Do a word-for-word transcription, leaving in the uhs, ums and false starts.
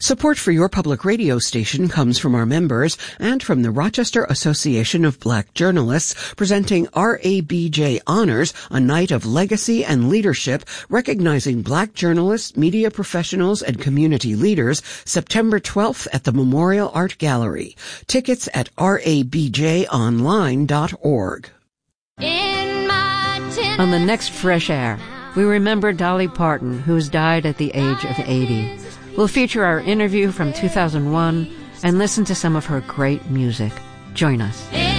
Support for your public radio station comes from our members and from the Rochester Association of Black Journalists, presenting R A B J Honors, a night of legacy and leadership, recognizing black journalists, media professionals, and community leaders, September twelfth at the Memorial Art Gallery. Tickets at r a b j online dot org. On the next Fresh Air, we remember Dolly Parton, who has died at the age of eighty. We'll feature our interview from two thousand one and listen to some of her great music. Join us.